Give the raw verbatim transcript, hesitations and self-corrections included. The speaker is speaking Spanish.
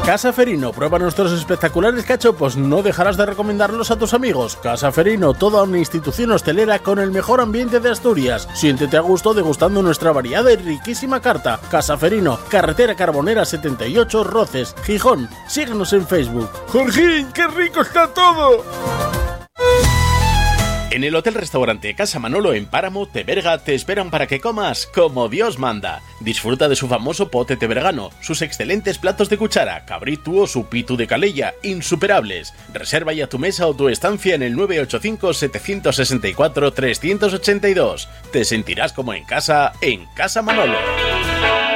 Casa Ferino, prueba nuestros espectaculares cachopos, no dejarás de recomendarlos a tus amigos. Casa Ferino, toda una institución hostelera con el mejor ambiente de Asturias. Siéntete a gusto degustando nuestra variada y riquísima carta. Casa Ferino, carretera Carbonera setenta y ocho, Roces, Gijón. Síguenos en Facebook. ¡Jorgín, qué rico está todo! En el Hotel Restaurante Casa Manolo en Páramo, Teberga, te esperan para que comas como Dios manda. Disfruta de su famoso pote tebergano, sus excelentes platos de cuchara, cabritu o supitu de calella, insuperables. Reserva ya tu mesa o tu estancia en el nueve ocho cinco, siete seis cuatro, tres ocho dos. Te sentirás como en casa, en Casa Manolo.